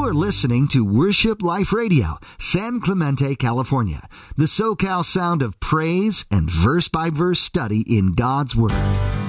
You're listening to Worship Life Radio, San Clemente, California, the SoCal sound of praise and verse-by-verse study in God's Word.